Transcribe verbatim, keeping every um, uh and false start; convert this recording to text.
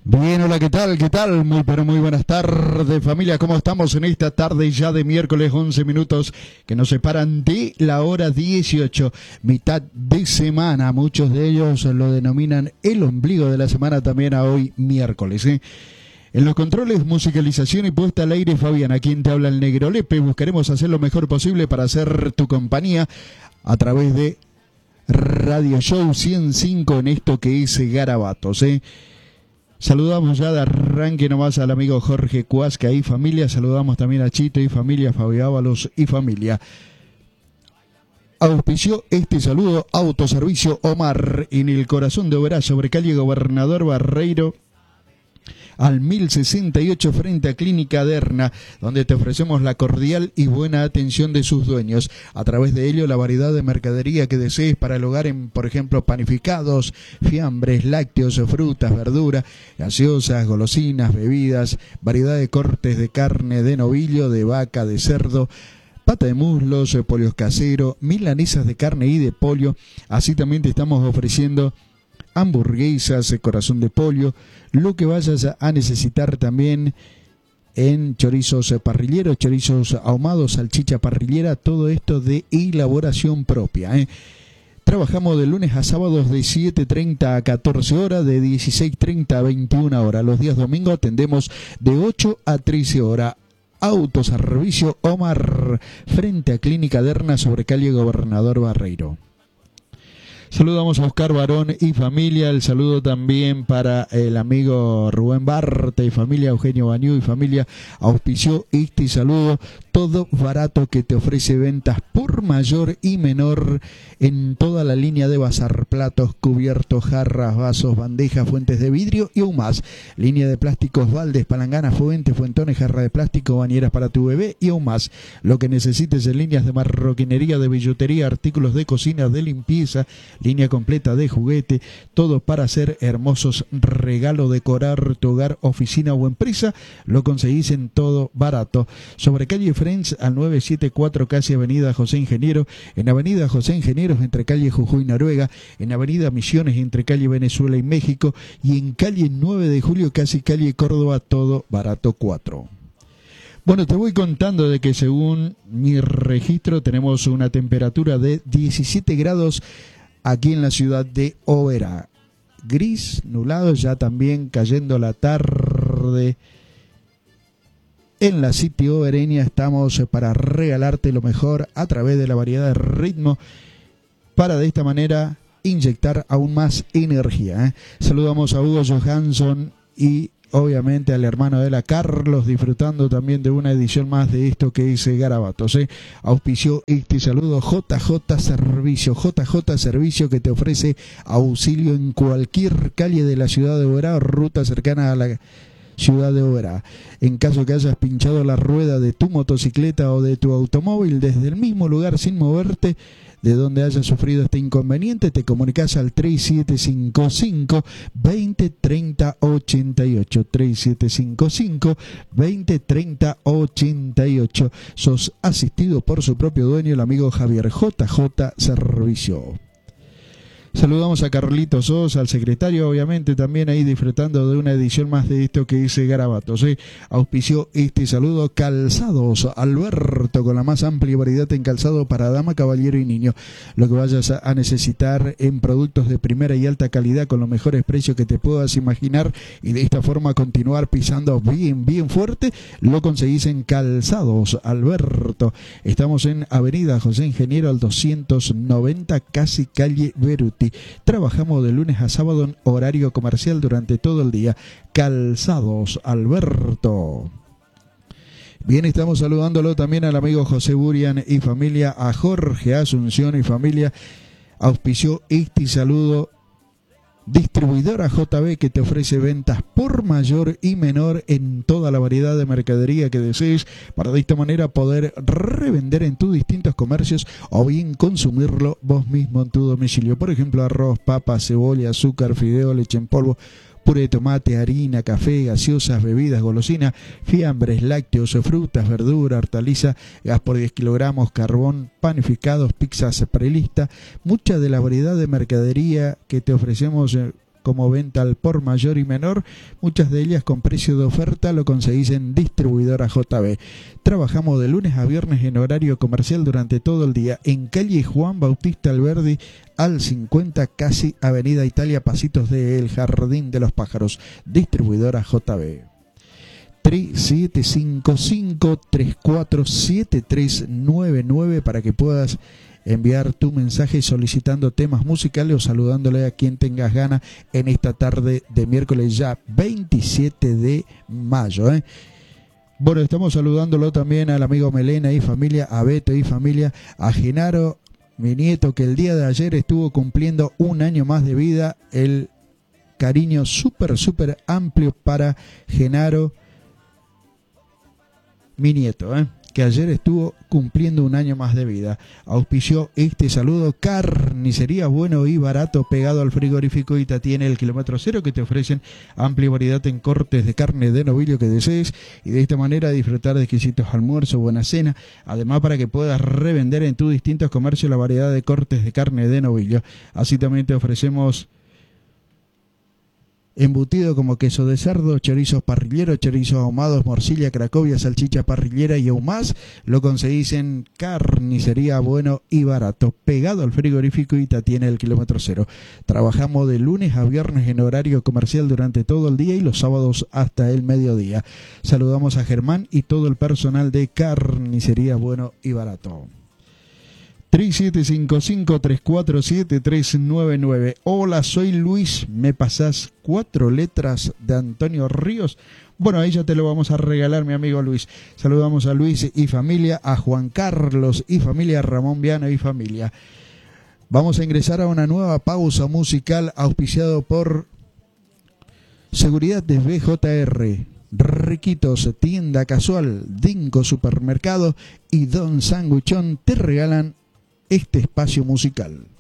Bien, hola, ¿qué tal? ¿Qué tal? Muy, pero muy buenas tardes, familia. ¿Cómo estamos en esta tarde ya de miércoles, once minutos que nos separan de la hora dieciocho, mitad de semana? Muchos de ellos lo denominan el ombligo de la semana también a hoy miércoles, ¿eh? En los controles, musicalización y puesta al aire, Fabián, a quien te habla el Negro Lepe. Buscaremos hacer lo mejor posible para hacer tu compañía a través de Radio Show ciento cinco en esto que es Garabatos, ¿eh? Saludamos ya de arranque nomás al amigo Jorge Cuasca y familia. Saludamos también a Chito y familia, Fabio Ábalos y familia. Auspició este saludo Autoservicio Omar en el corazón de Oberá, sobre calle Gobernador Barreiro al mil sesenta y ocho frente a Clínica Derna, donde te ofrecemos la cordial y buena atención de sus dueños. A través de ello, la variedad de mercadería que desees para el hogar en, por ejemplo, panificados, fiambres, lácteos, frutas, verduras, gaseosas, golosinas, bebidas, variedad de cortes de carne, de novillo, de vaca, de cerdo, pata de muslos, polios caseros, milanesas de carne y de pollo. Así también te estamos ofreciendo hamburguesas, corazón de pollo, lo que vayas a necesitar también en chorizos parrilleros, chorizos ahumados, salchicha parrillera, todo esto de elaboración propia, ¿eh? Trabajamos de lunes a sábados de siete treinta a catorce horas, de dieciséis treinta a veintiuna horas. Los días domingos atendemos de ocho a trece horas. Autoservicio Omar, frente a Clínica Derna, sobre calle Gobernador Barreiro. Saludamos a Oscar Barón y familia. El saludo también para el amigo Rubén Barta y familia, Eugenio Bañú y familia. Auspició este saludo. Todo barato, que te ofrece ventas por mayor y menor en toda la línea de bazar, platos, cubiertos, jarras, vasos, bandejas, fuentes de vidrio y aún más. Línea de plásticos, baldes, palanganas, fuentes, fuentones, jarra de plástico, bañeras para tu bebé y aún más. Lo que necesites en líneas de marroquinería, de billutería, artículos de cocina, de limpieza, línea completa de juguete, todo para hacer hermosos regalos, decorar tu hogar, oficina o empresa. Lo conseguís en Todo Barato, sobre calle Friends al novecientos setenta y cuatro, casi avenida José Ingeniero, en avenida José Ingenieros entre calle Jujuy Noruega, en avenida Misiones entre calle Venezuela y México, y en calle nueve de julio, casi calle Córdoba. Todo Barato cuatro. Bueno, te voy contando de que según mi registro tenemos una temperatura de diecisiete grados aquí en la ciudad de Oberá. Gris, nublado, ya también cayendo la tarde. En la City Obereña estamos para regalarte lo mejor a través de la variedad de ritmo, para de esta manera inyectar aún más energía, ¿eh? Saludamos a Hugo Johansson y obviamente al hermano de la Carlos, disfrutando también de una edición más de esto que dice Garabatos, ¿eh? Auspició este saludo J J Servicio, J J Servicio, que te ofrece auxilio en cualquier calle de la ciudad de Oberá o ruta cercana a la ciudad de Oberá. En caso que hayas pinchado la rueda de tu motocicleta o de tu automóvil, desde el mismo lugar sin moverte de donde hayas sufrido este inconveniente, te comunicas al tres siete cinco cinco, veinte treinta ochenta y ocho, tres siete cinco cinco, veinte treinta ochenta y ocho. Sos asistido por su propio dueño, el amigo Javier J J Servicio. Saludamos a Carlitos Sosa, al secretario, obviamente también ahí disfrutando de una edición más de esto que dice Garabatos, ¿eh? Auspició este saludo Calzados Alberto, con la más amplia variedad en calzado para dama, caballero y niño. Lo que vayas a necesitar en productos de primera y alta calidad con los mejores precios que te puedas imaginar, y de esta forma continuar pisando bien, bien fuerte, lo conseguís en Calzados Alberto. Estamos en avenida José Ingeniero al doscientos noventa, casi calle Beruti. Trabajamos de lunes a sábado en horario comercial durante todo el día. Calzados Alberto. Bien, estamos saludándolo también al amigo José Burian y familia, a Jorge Asunción y familia. Auspició este saludo Distribuidora J B, que te ofrece ventas por mayor y menor en toda la variedad de mercadería que desees, para de esta manera poder revender en tus distintos comercios o bien consumirlo vos mismo en tu domicilio. Por ejemplo, arroz, papa, cebolla, azúcar, fideo, leche en polvo, puré de tomate, harina, café, gaseosas, bebidas, golosinas, fiambres, lácteos, frutas, verduras, hortaliza, gas por diez kilogramos, carbón, panificados, pizzas prelista, mucha de la variedad de mercadería que te ofrecemos como venta al por mayor y menor, muchas de ellas con precio de oferta. Lo conseguís en Distribuidora J B. Trabajamos de lunes a viernes en horario comercial durante todo el día en calle Juan Bautista Alberdi al cincuenta, casi Avenida Italia, pasitos del Jardín de los Pájaros. Distribuidora J B. tres siete cinco cinco, tres cuatro siete tres nueve nueve para que puedas enviar tu mensaje solicitando temas musicales o saludándole a quien tengas ganas en esta tarde de miércoles ya veintisiete de mayo. ¿eh? Bueno, estamos saludándolo también al amigo Melena y familia, a Beto y familia, a Genaro, mi nieto, que el día de ayer estuvo cumpliendo un año más de vida. El cariño súper, súper amplio para Genaro, mi nieto, ¿eh? que ayer estuvo cumpliendo un año más de vida. Auspició este saludo Carnicería Bueno y Barato, pegado al frigorífico Ita. Tiene el kilómetro cero, que te ofrecen amplia variedad en cortes de carne de novillo que desees, y de esta manera disfrutar de exquisitos almuerzos, buena cena. Además, para que puedas revender en tus distintos comercios la variedad de cortes de carne de novillo. Así también te ofrecemos embutido como queso de cerdo, chorizos parrilleros, chorizos ahumados, morcilla, cracovia, salchicha parrillera y aún más. Lo conseguís en Carnicería Bueno y Barato, pegado al frigorífico Ita. Tiene el kilómetro cero. Trabajamos de lunes a viernes en horario comercial durante todo el día y los sábados hasta el mediodía. Saludamos a Germán y todo el personal de Carnicería Bueno y Barato. tres siete cinco cinco, tres cuatro siete tres nueve nueve. Hola, soy Luis. ¿Me pasás cuatro letras de Antonio Ríos? Bueno, ahí ya te lo vamos a regalar, mi amigo Luis. Saludamos a Luis y familia, a Juan Carlos y familia, a Ramón Viana y familia. Vamos a ingresar a una nueva pausa musical auspiciado por Seguridad de B J R, Riquitos, Tienda Casual, Dinco Supermercado y Don Sanguchón te regalan este espacio musical.